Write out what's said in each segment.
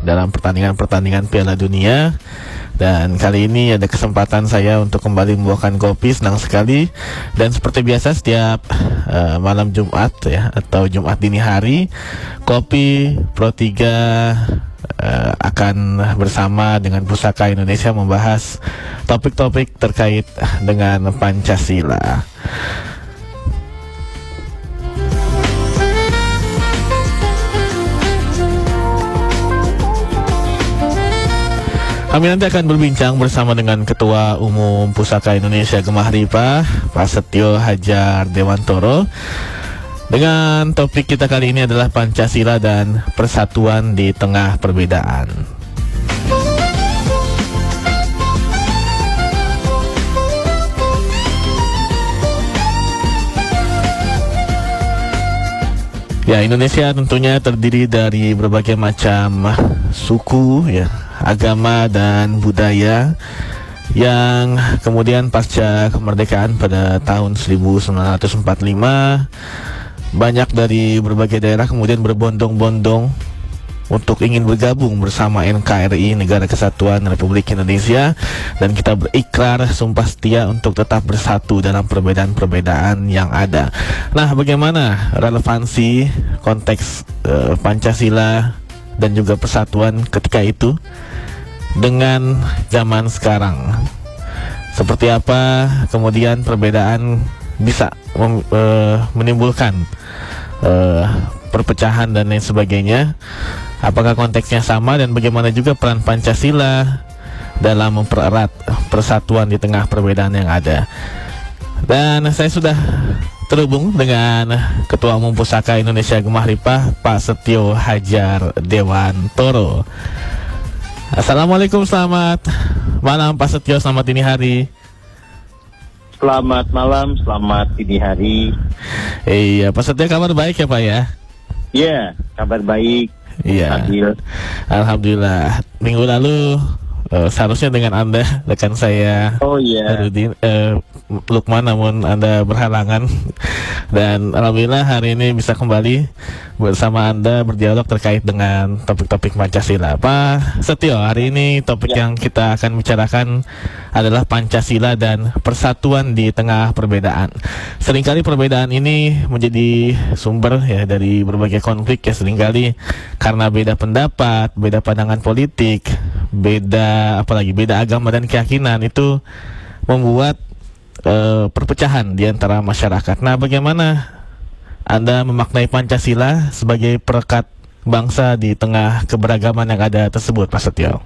dalam pertandingan-pertandingan Piala Dunia. Dan kali ini ada kesempatan saya untuk kembali membawakan kopi, senang sekali. Dan seperti biasa setiap malam Jumat ya, atau Jumat dini hari, Kopi Pro 3 akan bersama dengan Pusaka Indonesia membahas topik-topik terkait dengan Pancasila. Kami nanti akan berbincang bersama dengan Ketua Umum Pusaka Indonesia Gemah Ripah, Pak Setio Hadjar Dewantoro. Dengan topik kita kali ini adalah Pancasila dan persatuan di tengah perbedaan. Ya, Indonesia tentunya terdiri dari berbagai macam suku, ya, agama dan budaya yang kemudian pasca kemerdekaan pada tahun 1945 banyak dari berbagai daerah kemudian berbondong-bondong untuk ingin bergabung bersama NKRI, Negara Kesatuan Republik Indonesia, dan kita berikrar sumpah setia untuk tetap bersatu dalam perbedaan-perbedaan yang ada. Nah, bagaimana relevansi konteks Pancasila dan juga persatuan ketika itu dengan zaman sekarang? Seperti apa kemudian perbedaan bisa menimbulkan perpecahan dan lain sebagainya? Apakah konteksnya sama, dan bagaimana juga peran Pancasila dalam mempererat persatuan di tengah perbedaan yang ada? Dan saya sudah terhubung dengan Ketua Umum Pusaka Indonesia Gemah Ripah, Pak Setio Hadjar Dewantoro. Assalamualaikum, selamat malam Pak Setio, selamat dini hari. Selamat malam, selamat dini hari. Iya, Pak Setio, kabar baik ya Pak ya? Iya, kabar baik. Iya, alhamdulillah. Minggu lalu seharusnya dengan Anda, rekan saya, Rudin, Lukman, namun Anda berhalangan. Dan alhamdulillah hari ini bisa kembali bersama Anda berdialog terkait dengan topik-topik Pancasila. Pak Setio, hari ini topik yang kita akan bicarakan adalah Pancasila dan persatuan di tengah perbedaan. Seringkali perbedaan ini menjadi sumber ya dari berbagai konflik ya, seringkali karena beda pendapat, beda pandangan politik, beda agama dan keyakinan, itu membuat perpecahan di antara masyarakat. Nah, bagaimana Anda memaknai Pancasila sebagai perekat bangsa di tengah keberagaman yang ada tersebut, Pak Setio?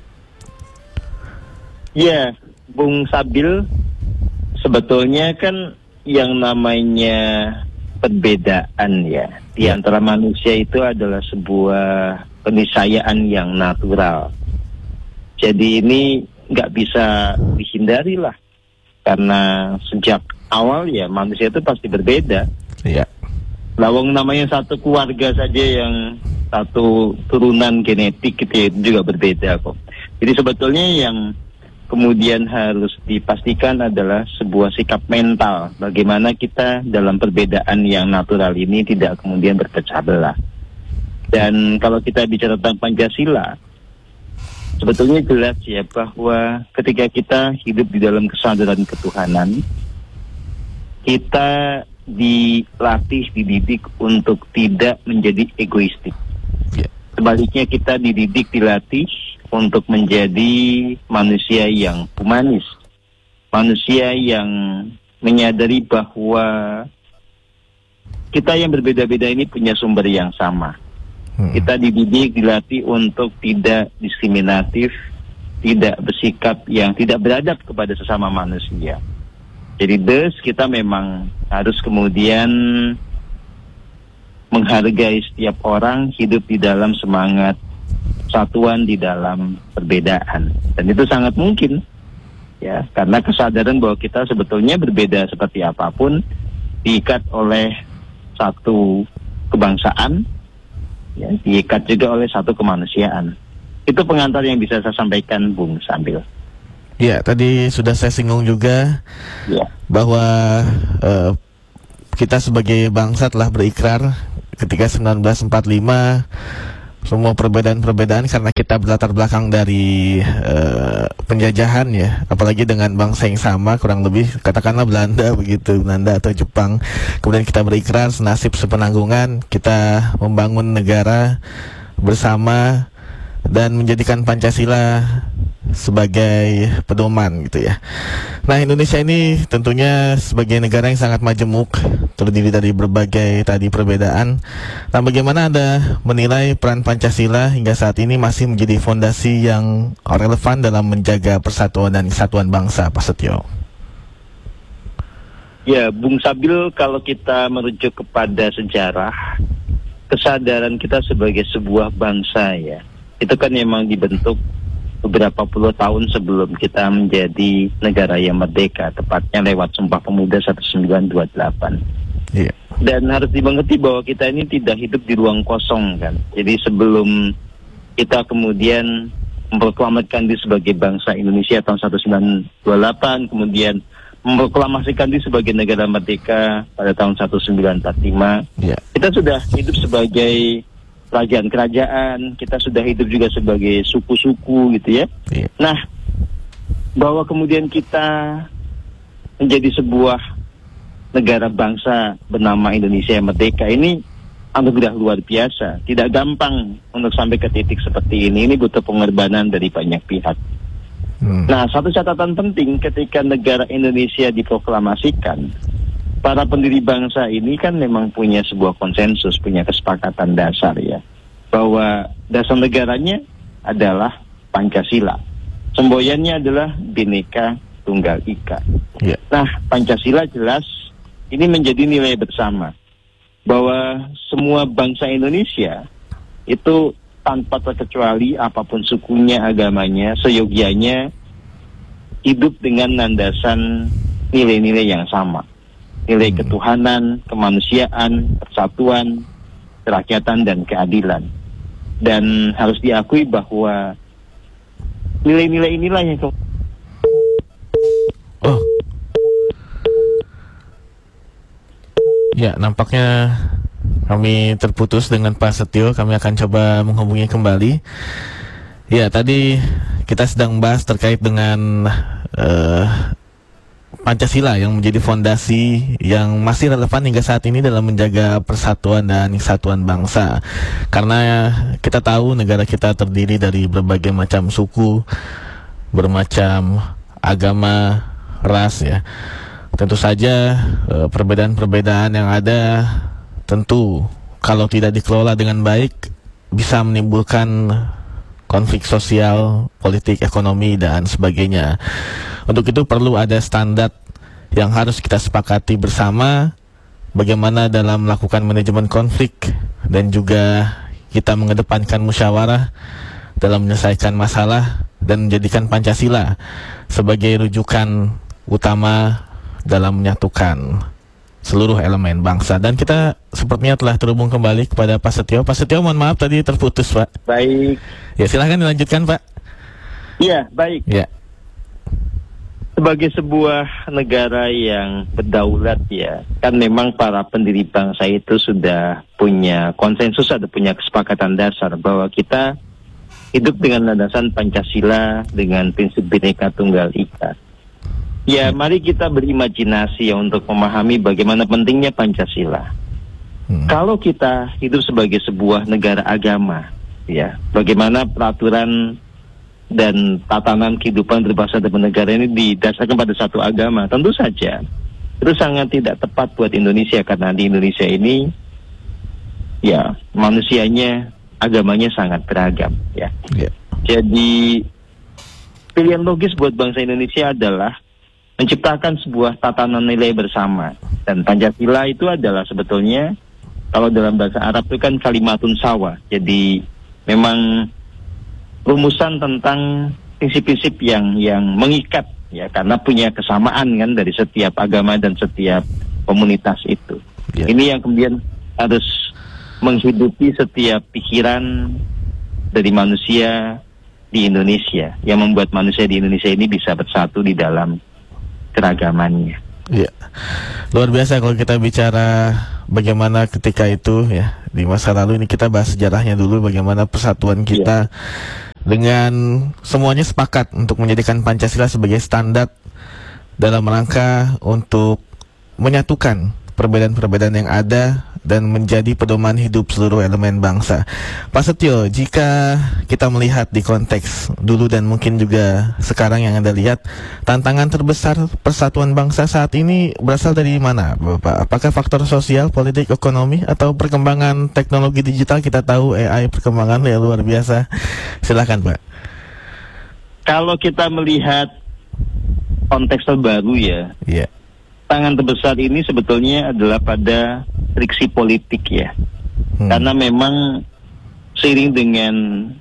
Ya, Bung Sabil, sebetulnya kan yang namanya perbedaan ya di antara manusia itu adalah sebuah keniscayaan yang natural. Jadi ini nggak bisa dihindari lah, karena sejak awal ya manusia itu pasti berbeda. Iya. Lawang namanya satu keluarga saja yang satu turunan genetik gitu ya, itu juga berbeda kok. Jadi sebetulnya yang kemudian harus dipastikan adalah sebuah sikap mental, bagaimana kita dalam perbedaan yang natural ini tidak kemudian berpecah belah. Dan kalau kita bicara tentang Pancasila, sebetulnya jelas ya bahwa ketika kita hidup di dalam kesadaran ketuhanan, kita dilatih, dididik untuk tidak menjadi egoistik. Sebaliknya kita dididik, dilatih untuk menjadi manusia yang humanis, manusia yang menyadari bahwa kita yang berbeda-beda ini punya sumber yang sama. Kita dididik, dilatih untuk tidak diskriminatif, tidak bersikap yang tidak beradab kepada sesama manusia. Jadi kita memang harus kemudian menghargai setiap orang, hidup di dalam semangat persatuan di dalam perbedaan. Dan itu sangat mungkin ya, karena kesadaran bahwa kita sebetulnya berbeda seperti apapun, diikat oleh satu kebangsaan, ya, diikat juga oleh satu kemanusiaan. Itu pengantar yang bisa saya sampaikan, Bung Sambil. Ya, tadi sudah saya singgung juga bahwa kita sebagai bangsa telah berikrar ketika 1945 semua perbedaan-perbedaan karena kita berlatar belakang dari penjajahan ya, apalagi dengan bangsa yang sama kurang lebih, katakanlah Belanda begitu, Belanda atau Jepang. Kemudian kita berikrar senasib sepenanggungan, kita membangun negara bersama dan menjadikan Pancasila sebagai pedoman gitu ya. Nah, Indonesia ini tentunya sebagai negara yang sangat majemuk, terdiri dari berbagai tadi perbedaan. Nah, bagaimana Anda menilai peran Pancasila hingga saat ini masih menjadi fondasi yang relevan dalam menjaga persatuan dan kesatuan bangsa, Pak Setio? Ya, Bung Sabil, kalau kita merujuk kepada sejarah, kesadaran kita sebagai sebuah bangsa ya, itu kan memang dibentuk beberapa puluh tahun sebelum kita menjadi negara yang merdeka, tepatnya lewat Sumpah Pemuda 1928. Yeah. Dan harus dimengerti bahwa kita ini tidak hidup di ruang kosong kan. Jadi sebelum kita kemudian memproklamirkan diri sebagai bangsa Indonesia tahun 1928, kemudian memproklamasikan diri sebagai negara merdeka pada tahun 1945, kita sudah hidup sebagai kerajaan-kerajaan, kita sudah hidup juga sebagai suku-suku gitu ya. Nah, bahwa kemudian kita menjadi sebuah negara bangsa bernama Indonesia yang merdeka ini anugerah luar biasa. Tidak gampang untuk sampai ke titik seperti ini. Ini butuh pengorbanan dari banyak pihak. Nah, satu catatan penting ketika negara Indonesia diproklamasikan, para pendiri bangsa ini kan memang punya sebuah konsensus, punya kesepakatan dasar ya, bahwa dasar negaranya adalah Pancasila. Semboyannya adalah Bhinneka Tunggal Ika. Nah, Pancasila jelas ini menjadi nilai bersama, bahwa semua bangsa Indonesia itu tanpa terkecuali apapun sukunya, agamanya, seyogianya hidup dengan landasan nilai-nilai yang sama. Nilai ketuhanan, kemanusiaan, persatuan, kerakyatan, dan keadilan. Dan harus diakui bahwa nilai-nilai inilah yang ya, nampaknya kami terputus dengan Pak Setio. Kami akan coba menghubungi kembali. Ya, tadi kita sedang bahas terkait dengan Pancasila yang menjadi fondasi yang masih relevan hingga saat ini dalam menjaga persatuan dan kesatuan bangsa. Karena kita tahu negara kita terdiri dari berbagai macam suku, bermacam agama, ras ya. Tentu saja perbedaan-perbedaan yang ada tentu kalau tidak dikelola dengan baik bisa menimbulkan konflik sosial, politik, ekonomi, dan sebagainya. Untuk itu perlu ada standar yang harus kita sepakati bersama, bagaimana dalam melakukan manajemen konflik, dan juga kita mengedepankan musyawarah dalam menyelesaikan masalah, dan menjadikan Pancasila sebagai rujukan utama dalam menyatukan seluruh elemen bangsa. Dan kita sepertinya telah terhubung kembali kepada Pak Setio. Pak Setio, mohon maaf tadi terputus, Pak. Baik. Ya, silahkan dilanjutkan, Pak. Iya, baik. Ya. Sebagai sebuah negara yang berdaulat ya, kan memang para pendiri bangsa itu sudah punya konsensus, ada punya kesepakatan dasar bahwa kita hidup dengan landasan Pancasila, dengan prinsip Bhinneka Tunggal Ika. Ya, mari kita berimajinasi ya untuk memahami bagaimana pentingnya Pancasila. Kalau kita hidup sebagai sebuah negara agama, ya, bagaimana peraturan dan tatanan kehidupan berbangsa dan bernegara ini didasarkan pada satu agama, tentu saja itu sangat tidak tepat buat Indonesia, karena di Indonesia ini ya manusianya, agamanya sangat beragam ya. Jadi pilihan logis buat bangsa Indonesia adalah menciptakan sebuah tatanan nilai bersama, dan Pancasila itu adalah sebetulnya kalau dalam bahasa Arab itu kan kalimatun sawa, jadi memang rumusan tentang prinsip-prinsip yang mengikat ya, karena punya kesamaan kan dari setiap agama dan setiap komunitas itu. Ini yang kemudian harus menghidupi setiap pikiran dari manusia di Indonesia, yang membuat manusia di Indonesia ini bisa bersatu di dalam keragamannya. Ya, luar biasa kalau kita bicara bagaimana ketika itu ya di masa lalu. Ini kita bahas sejarahnya dulu, bagaimana persatuan kita dengan semuanya sepakat untuk menjadikan Pancasila sebagai standar dalam rangka untuk menyatukan perbedaan-perbedaan yang ada dan menjadi pedoman hidup seluruh elemen bangsa. Pak Setio, jika kita melihat di konteks dulu dan mungkin juga sekarang yang Anda lihat, tantangan terbesar persatuan bangsa saat ini berasal dari mana, Bapak? Apakah faktor sosial, politik, ekonomi, atau perkembangan teknologi digital? Kita tahu AI perkembangan yang luar biasa. Silakan, Pak. Kalau kita melihat konteks terbaru ya, tantangan terbesar ini sebetulnya adalah pada friksi politik ya. Karena memang seiring dengan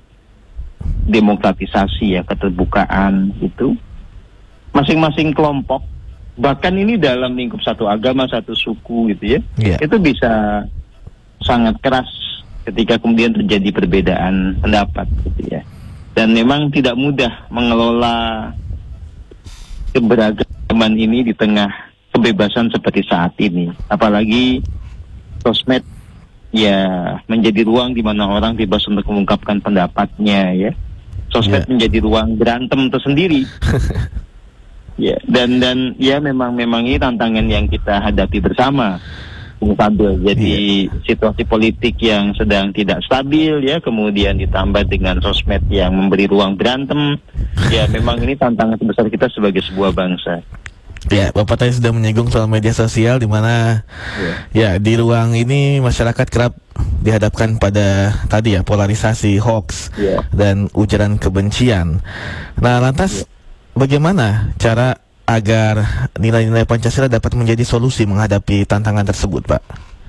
demokratisasi ya, keterbukaan itu, masing-masing kelompok, bahkan ini dalam lingkup satu agama, satu suku gitu ya, itu bisa sangat keras ketika kemudian terjadi perbedaan pendapat gitu ya. Dan memang tidak mudah mengelola keberagaman ini di tengah kebebasan seperti saat ini. Apalagi sosmed ya menjadi ruang di mana orang bebas untuk mengungkapkan pendapatnya ya. Sosmed menjadi ruang berantem tersendiri. Ya, dan ya memang ini tantangan yang kita hadapi bersama. Jadi situasi politik yang sedang tidak stabil ya, kemudian ditambah dengan sosmed yang memberi ruang berantem. Ya memang ini tantangan terbesar kita sebagai sebuah bangsa. Ya, Bapak tadi sudah menyinggung soal media sosial, di mana ya di ruang ini masyarakat kerap dihadapkan pada tadi ya polarisasi, hoax dan ujaran kebencian. Nah, lantas bagaimana cara agar nilai-nilai Pancasila dapat menjadi solusi menghadapi tantangan tersebut, Pak?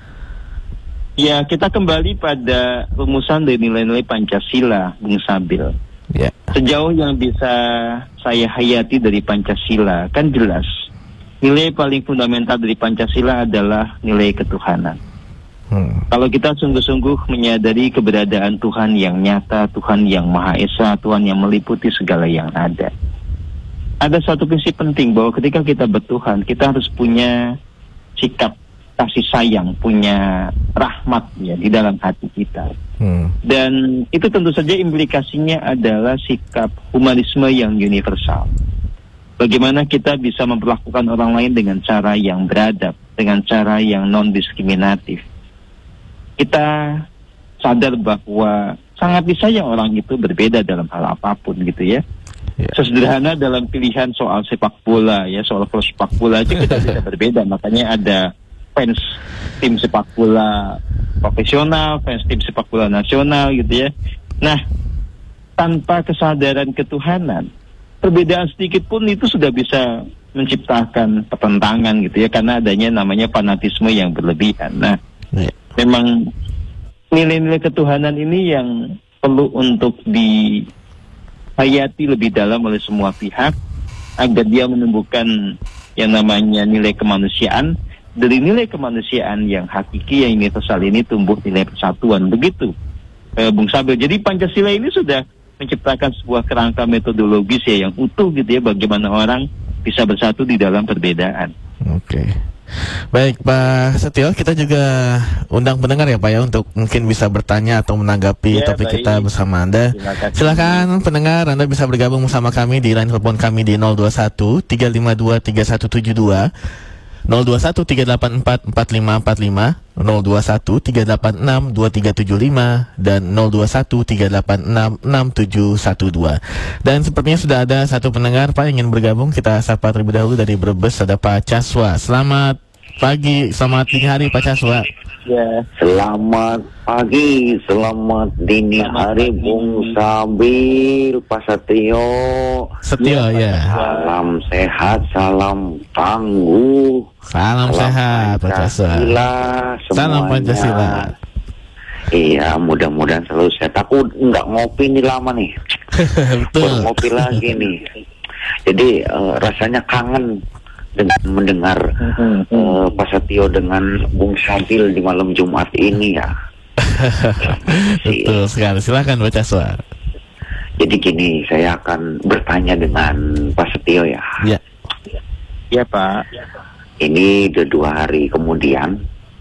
Ya, kita kembali pada rumusan dari nilai-nilai Pancasila, Bung Sabil. Sejauh yang bisa saya hayati dari Pancasila, kan jelas nilai paling fundamental dari Pancasila adalah nilai ketuhanan. Kalau kita sungguh-sungguh menyadari keberadaan Tuhan yang nyata, Tuhan yang Maha Esa, Tuhan yang meliputi segala yang ada satu prinsip penting bahwa ketika kita bertuhan, kita harus punya sikap kasih sayang, punya rahmat ya di dalam hati kita. Dan itu tentu saja implikasinya adalah sikap humanisme yang universal. Bagaimana kita bisa memperlakukan orang lain dengan cara yang beradab, dengan cara yang non-diskriminatif. Kita sadar bahwa sangat disayang orang itu berbeda dalam hal apapun gitu ya. Sesederhana dalam pilihan soal sepak bola ya, soal klub sepak bola aja kita bisa berbeda. Makanya ada fans tim sepak bola profesional, fans tim sepak bola nasional gitu ya. Nah, tanpa kesadaran ketuhanan, perbedaan sedikit pun itu sudah bisa menciptakan pertentangan gitu ya, karena adanya namanya fanatisme yang berlebihan. Nah, memang nilai-nilai ketuhanan ini yang perlu untuk dihayati lebih dalam oleh semua pihak agar dia menumbuhkan yang namanya nilai kemanusiaan. Dari nilai kemanusiaan yang hakiki, yang universal ini tumbuh nilai persatuan. Begitu, Bung Sabil. Jadi Pancasila ini sudah menciptakan sebuah kerangka metodologis ya yang utuh gitu ya, bagaimana orang bisa bersatu di dalam perbedaan. Baik, Pak Setio, kita juga undang pendengar ya Pak ya, untuk mungkin bisa bertanya atau menanggapi topik kita bersama Anda. Silakan pendengar, Anda bisa bergabung bersama kami di line telepon kami di 021 352 3172, 021 384 4545, 021 386 2375, dan 021 386 6712. Dan sepertinya sudah ada satu pendengar Pak yang ingin bergabung. Kita sapa terlebih dahulu dari Brebes, ada Pak Caswa. Selamat pagi, selamat dini hari Pak Caswa. Ya, selamat pagi, selamat dini hari Bung Sabil, Pak Setio. Ya. Salam sehat, salam tangguh. Salam sehat Pak Caswa. Salam Pancasila. Iya, mudah-mudahan selalu sehat. Aku nggak ngopi nih lama nih. Betul. Ngopi lagi nih. Jadi rasanya kangen dengan mendengar Pak Setio dengan Bung Sabil di malam Jumat ini ya. Betul sekali. Silakan Pak Caswa. Jadi gini, saya akan bertanya dengan Pak Setio ya. Ya Pak. Ini udah 2 hari kemudian,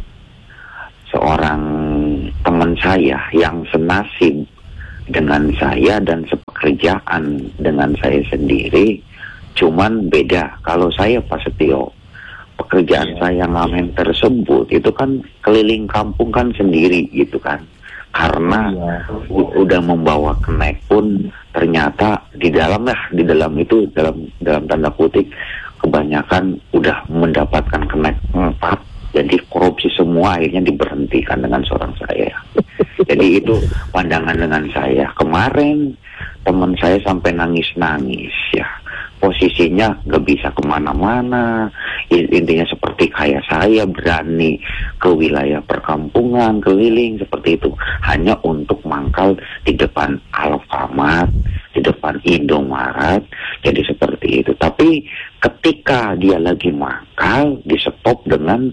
seorang teman saya yang senasib dengan saya dan sepekerjaan dengan saya sendiri, cuman beda. Kalau saya Pak Setio, pekerjaan saya ngamen tersebut itu kan keliling kampung kan sendiri gitu kan. Karena udah membawa kenek pun ternyata di dalam itu dalam tanda kutip kebanyakan udah mendapatkan kenek 4. Jadi korupsi semua akhirnya diberhentikan dengan seorang saya. Jadi itu pandangan dengan saya. Kemarin teman saya sampai nangis-nangis ya. Posisinya gak bisa kemana-mana. Intinya seperti kayak saya berani ke wilayah perkampungan, keliling seperti itu. Hanya untuk mangkal di depan Alfamart, di depan Indomaret. Jadi seperti itu. Tapi ketika dia lagi mangkal, di stop dengan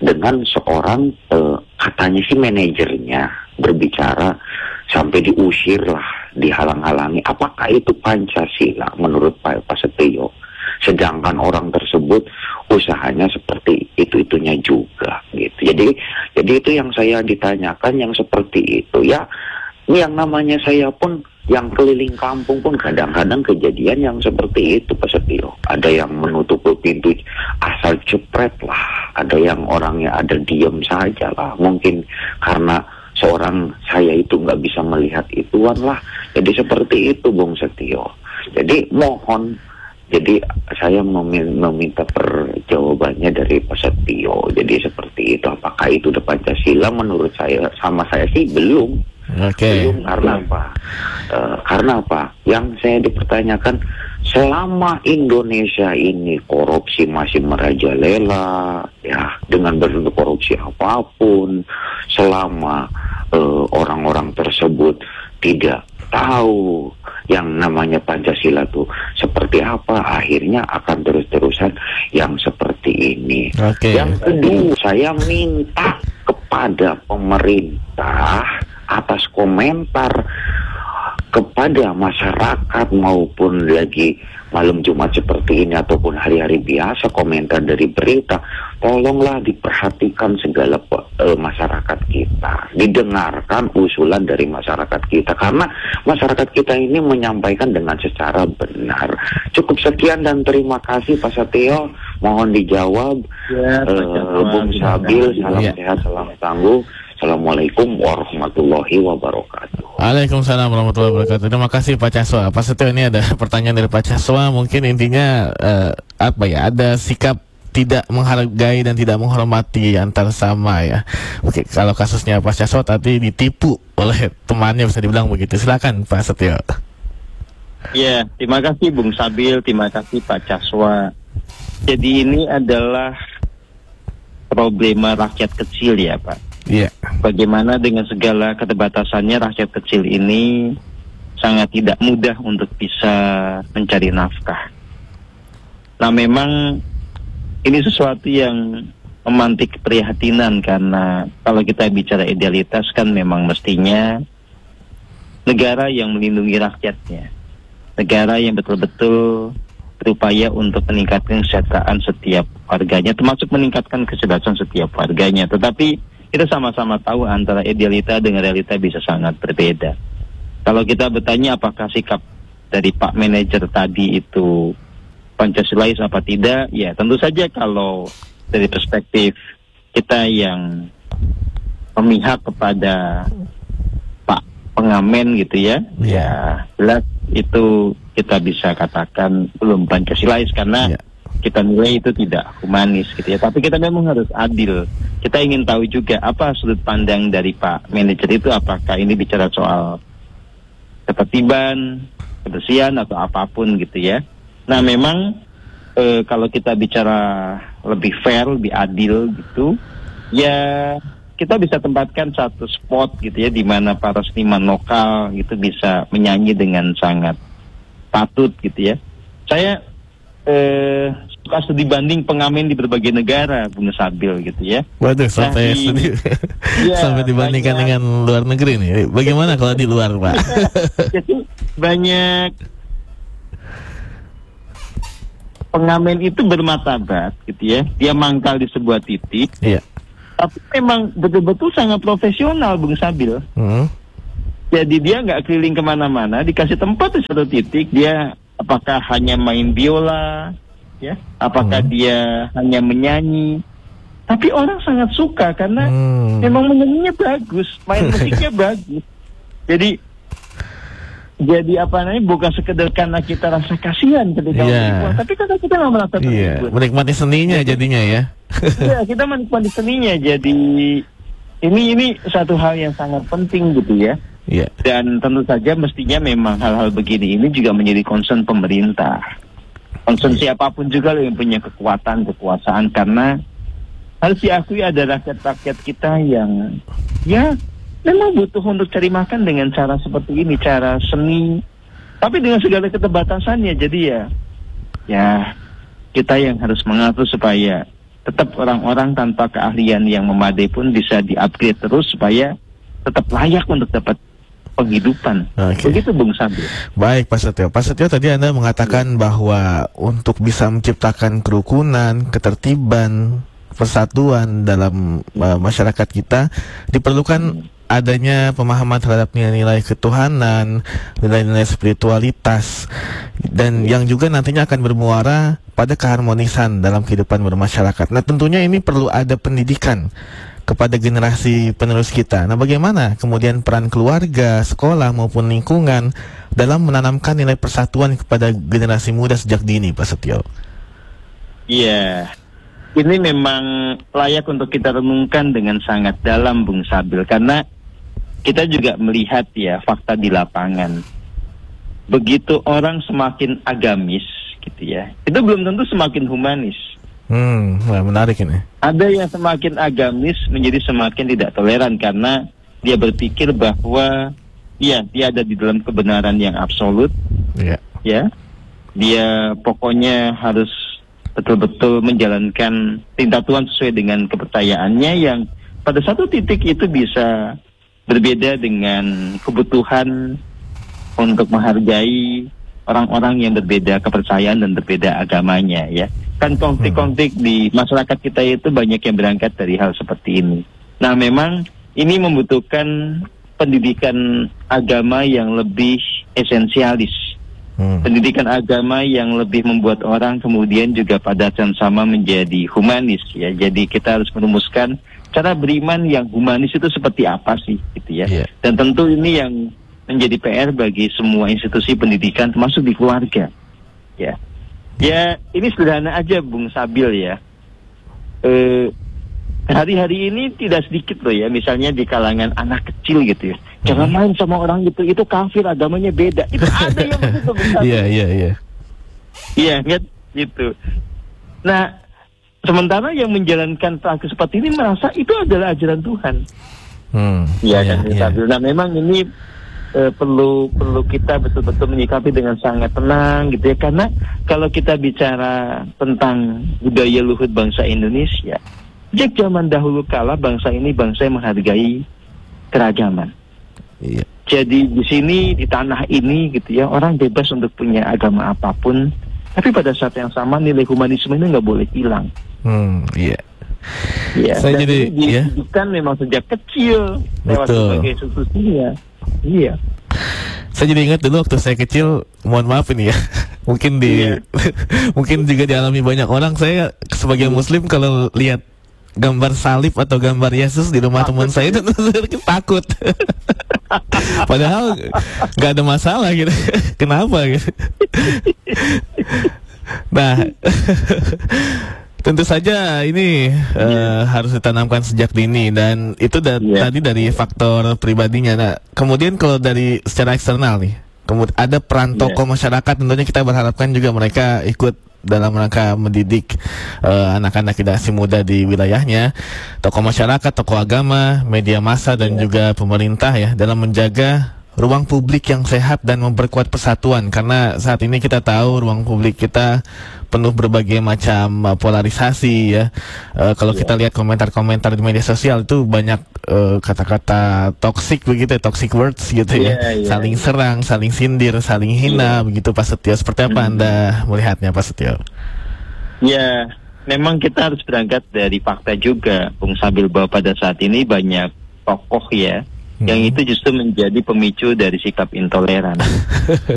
seorang katanya si manajernya berbicara sampai diusir lah, dihalang-halangi. Apakah itu Pancasila menurut Pak Setio? Sedangkan orang tersebut usahanya seperti itu-itunya juga gitu. Jadi itu yang saya ditanyakan yang seperti itu ya. Yang namanya saya pun yang keliling kampung pun kadang-kadang kejadian yang seperti itu Pak Setio. Ada yang menutup pintu asal cepret lah. Ada yang orangnya ada diem saja lah. Mungkin karena seorang saya itu nggak bisa melihat ituan lah. Jadi seperti itu Bung Setio. Jadi mohon, jadi saya meminta perjawabannya dari Pak Setio. Jadi seperti itu. Apakah itu udah Pancasila? Menurut saya, sama saya sih belum. Belum. Karena apa? Karena apa? Yang saya dipertanyakan, selama Indonesia ini korupsi masih merajalela ya, dengan bentuk korupsi apapun, selama orang-orang tersebut tidak tahu yang namanya Pancasila itu seperti apa, akhirnya akan terus-terusan yang seperti ini. Yang kedua, saya minta kepada pemerintah atas komentar kepada masyarakat maupun lagi malam Jumat seperti ini ataupun hari-hari biasa, komentar dari berita, tolonglah diperhatikan segala masyarakat kita, didengarkan usulan dari masyarakat kita, karena masyarakat kita ini menyampaikan dengan secara benar. Cukup sekian dan terima kasih Pak Setio, mohon dijawab. Bung Sabil, salam sehat, salam tangguh. Assalamualaikum warahmatullahi wabarakatuh. Waalaikumsalam warahmatullahi wabarakatuh. Terima kasih Pak Caswa. Pak Setio, ini ada pertanyaan dari Pak Caswa. Mungkin intinya apa ya? Ada sikap tidak menghargai dan tidak menghormati antar sama ya. Oke, kalau kasusnya Pak Caswa tadi ditipu oleh temannya, bisa dibilang begitu. Silakan Pak Setio. Ya, terima kasih Bung Sabil, terima kasih Pak Caswa. Jadi ini adalah problema rakyat kecil ya Pak. Iya. Bagaimana dengan segala keterbatasannya rakyat kecil ini sangat tidak mudah untuk bisa mencari nafkah. Nah memang ini sesuatu yang memantik keprihatinan, karena kalau kita bicara idealitas kan memang mestinya negara yang melindungi rakyatnya, negara yang betul-betul berupaya untuk meningkatkan kesejahteraan setiap warganya, termasuk meningkatkan kecerdasan setiap warganya. Tetapi kita sama-sama tahu antara idealita dengan realita bisa sangat berbeda. Kalau kita bertanya apakah sikap dari Pak Manajer tadi itu Pancasilais apa tidak, ya tentu saja kalau dari perspektif kita yang memihak kepada Pak Pengamen gitu ya, ya jelas itu kita bisa katakan belum Pancasilais, karena kita nilai itu tidak humanis gitu ya. Tapi kita memang harus adil. Kita ingin tahu juga apa sudut pandang dari Pak Manajer itu, apakah ini bicara soal ketertiban, kebersihan atau apapun gitu ya. Nah memang kalau kita bicara lebih fair, lebih adil gitu, ya kita bisa tempatkan satu spot gitu ya, di mana para seniman lokal gitu bisa menyanyi dengan sangat patut gitu ya. Saya suka studi banding pengamen di berbagai negara, Bung Sabil gitu ya. Waduh, sampai studi sampai dibandingkan dengan luar negeri nih. Bagaimana kalau di luar, Pak? Jadi banyak pengamen itu bermartabat gitu ya. Dia mangkal di sebuah titik. Iya. Tapi memang betul-betul sangat profesional Bung Sabil. Jadi dia nggak keliling kemana-mana, dikasih tempat di satu titik, dia apakah hanya main biola, ya, apakah dia hanya menyanyi. Tapi orang sangat suka karena memang menyanyinya bagus, main musiknya bagus. Jadi apa namanya, bukan sekedar karena kita rasa kasihan ketika menipuan, tapi karena kita nggak merasa terhibur. Menikmati seninya jadinya ya. Iya, kita menikmati seninya. Jadi ini satu hal yang sangat penting gitu ya. Iya. Dan tentu saja mestinya memang hal-hal begini ini juga menjadi concern pemerintah. Concern siapapun juga yang punya kekuasaan, karena harus diakui ada rakyat-rakyat kita yang ya memang butuh untuk cari makan dengan cara seperti ini, cara seni, tapi dengan segala keterbatasannya. Jadi ya kita yang harus mengatur supaya tetap orang-orang tanpa keahlian yang memadai pun bisa di-upgrade terus supaya tetap layak untuk dapat penghidupan. Begitu Bung Sabil. Baik Pak Setio. Pak Setio, tadi Anda mengatakan bahwa untuk bisa menciptakan kerukunan, ketertiban, persatuan dalam masyarakat kita diperlukan adanya pemahaman terhadap nilai-nilai ketuhanan, nilai-nilai spiritualitas, dan yang juga nantinya akan bermuara pada keharmonisan dalam kehidupan bermasyarakat. Nah, tentunya ini perlu ada pendidikan kepada generasi penerus kita. Nah, bagaimana kemudian peran keluarga, sekolah maupun lingkungan dalam menanamkan nilai persatuan kepada generasi muda sejak dini, Pak Setio? Iya, ini memang layak untuk kita renungkan dengan sangat dalam, Bung Sabil, karena kita juga melihat ya fakta di lapangan. Begitu orang semakin agamis gitu ya, itu belum tentu semakin humanis. Menarik ini. Ada yang semakin agamis menjadi semakin tidak toleran karena dia berpikir bahwa ya dia ada di dalam kebenaran yang absolut. Ya, dia pokoknya harus betul-betul menjalankan perintah Tuhan sesuai dengan kepercayaannya, yang pada satu titik itu bisa berbeda dengan kebutuhan untuk menghargai orang-orang yang berbeda kepercayaan dan berbeda agamanya ya. Kan konflik-konflik di masyarakat kita itu banyak yang berangkat dari hal seperti ini. Nah, memang ini membutuhkan pendidikan agama yang lebih esensialis. Pendidikan agama yang lebih membuat orang kemudian juga pada saat sama menjadi humanis ya. Jadi kita harus merumuskan cara beriman yang humanis itu seperti apa sih gitu ya. Dan tentu ini yang menjadi PR bagi semua institusi pendidikan termasuk di keluarga. Ya, ini sederhana aja Bung Sabil ya. Hari-hari ini tidak sedikit loh ya, misalnya di kalangan anak kecil gitu ya. Jangan main sama orang gitu, itu kafir, agamanya beda. Itu ada yang begitu Bung Sabil. Iya, kan gitu. Nah, sementara yang menjalankan praktik seperti ini merasa itu adalah ajaran Tuhan. Nah, memang ini perlu kita betul-betul menyikapi dengan sangat tenang gitu ya, karena kalau kita bicara tentang budaya luhur bangsa Indonesia, sejak zaman dahulu kala bangsa ini bangsa yang menghargai keragaman. Jadi di sini, di tanah ini gitu ya, orang bebas untuk punya agama apapun, tapi pada saat yang sama nilai humanisme ini nggak boleh hilang. Saya jadi dididikan memang sejak kecil lewat berbagai institusinya. Saya jadi ingat dulu waktu saya kecil, mohon maaf ini ya, mungkin mungkin juga dialami banyak orang. Saya sebagai Muslim kalau lihat gambar salib atau gambar Yesus di rumah teman saya itu takut. Padahal nggak ada masalah gitu. Kenapa gitu? Nah, tentu saja ini harus ditanamkan sejak dini, dan itu tadi dari faktor pribadinya. Nah, kemudian kalau dari secara eksternal nih, kemudian ada peran tokoh masyarakat, tentunya kita berharapkan juga mereka ikut dalam rangka mendidik anak-anak generasi muda di wilayahnya. Tokoh masyarakat, tokoh agama, media massa, dan juga pemerintah ya, dalam menjaga ruang publik yang sehat dan memperkuat persatuan, karena saat ini kita tahu ruang publik kita penuh berbagai macam polarisasi ya. Kalau kita lihat komentar-komentar di media sosial itu banyak kata-kata toksik begitu, toxic words gitu ya. Saling serang, saling sindir, saling hina begitu Pak Setio. Seperti apa Anda melihatnya Pak Setio? Ya, memang kita harus berangkat dari fakta juga, Bung Sabil, bahwa pada saat ini banyak tokoh ya, yang itu justru menjadi pemicu dari sikap intoleran.